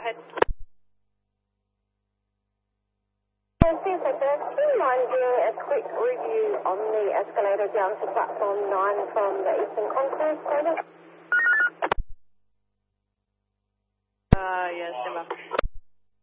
ahead. Yes, do you mind doing a quick review on the escalator down to platform 9 from the Eastern Concourse, please?